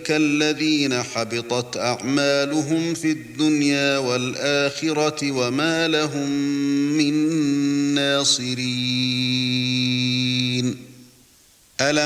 أولئك الذين حبطت أعمالهم في الدنيا والآخرة وما لهم من ناصرين.